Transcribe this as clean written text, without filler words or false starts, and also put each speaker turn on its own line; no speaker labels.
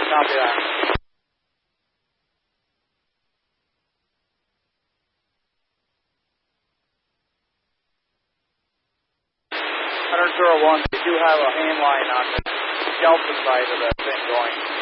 Copy that. Hunter 01, we do have a hand line on the Delta side of the thing going.